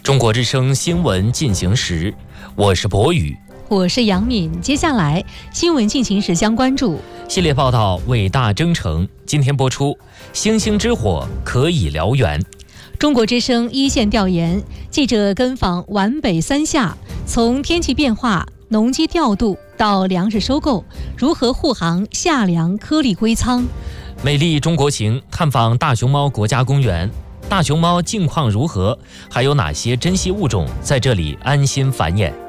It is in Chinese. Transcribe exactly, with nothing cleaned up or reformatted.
中国之声新闻进行时，我是博宇， 我是杨敏。接下来新闻进行时将关注系列报道伟大征程。今天播出星星之火可以燎原。 中国之声一线调研，记者跟访皖北三下，从天气变化、农机调度到粮食收购，如何护航夏粮颗粒归仓。 美丽中国行，探访大熊猫国家公园，大熊猫近况如何？还有哪些珍稀物种在这里安心繁衍？